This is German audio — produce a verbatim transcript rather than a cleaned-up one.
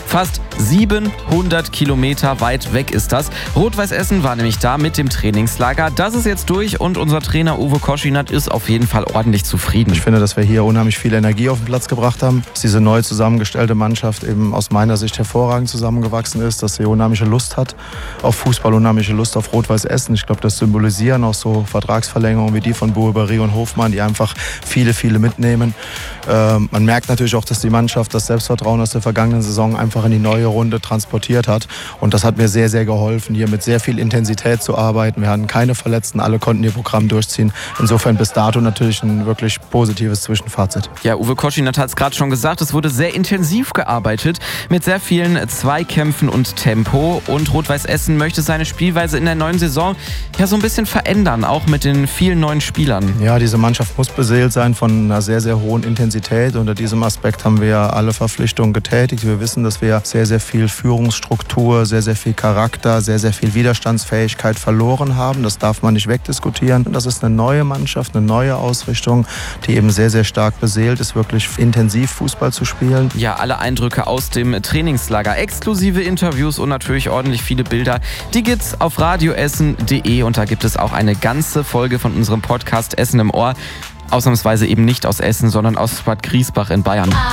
Fast siebenhundert Kilometer weit weg ist das. Rot-Weiß Essen war nämlich da mit dem Trainingslager. Das ist jetzt durch und unser Trainer Uwe Koschinat ist auf jeden Fall ordentlich zufrieden. Ich finde, dass wir hier unheimlich viel Energie auf den Platz gebracht haben, dass diese neu zusammengestellte Mannschaft eben aus meiner Sicht hervorragend zusammengewachsen ist, dass sie unheimliche Lust hat auf Fußball, unheimliche Lust auf Rot-Weiß Essen. Ich glaube, das symbolisieren auch so Vertragsverlängerungen wie die von Boubary und Hofmann, die einfach viele, viele mitnehmen. Ähm, man merkt natürlich auch, dass die Mannschaft das Selbstvertrauen aus der vergangenen Saison einfach in die neue Runde transportiert hat. Und das hat mir sehr, sehr geholfen, hier mit sehr viel Intensität zu arbeiten. Wir hatten keine Verletzten, alle konnten ihr Programm durchziehen. Insofern bis dato natürlich ein wirklich positives Zwischenfazit. Ja, Uwe Koschinat hat es gerade schon gesagt, es wurde sehr intensiv gearbeitet mit sehr vielen Zweikämpfen und Tempo. Und Rot-Weiß Essen möchte seine Spielweise in der neuen Saison ja so ein bisschen verändern, auch mit den vielen neuen Spielern. Ja, diese Mannschaft muss beseelt sein von einer sehr, sehr hohen Intensität. Unter diesem Aspekt haben wir alle Verpflichtungen getätigt. Wir wissen, dass wir sehr, sehr viel Führungsstruktur, sehr, sehr viel Charakter, sehr, sehr viel Widerstandsfähigkeit verloren haben. Das darf man nicht wegdiskutieren. Das ist eine neue Mannschaft, eine neue Ausrichtung, die eben sehr, sehr stark beseelt ist, wirklich intensiv Fußball zu spielen. Ja, alle Eindrücke aus dem Trainingslager, exklusive Interviews und natürlich ordentlich viele Bilder, die gibt's auf radioessen punkt de und da gibt es auch eine ganze Folge von unserem Podcast Essen im Ohr. Ausnahmsweise eben nicht aus Essen, sondern aus Bad Griesbach in Bayern.